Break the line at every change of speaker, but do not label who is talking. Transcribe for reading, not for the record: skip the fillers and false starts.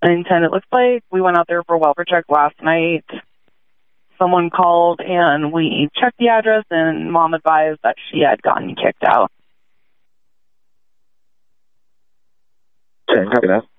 And it looks like we went out there for a welfare check last night. Someone called, and we checked the address, and Mom advised that she had gotten kicked out.
Okay, copy that.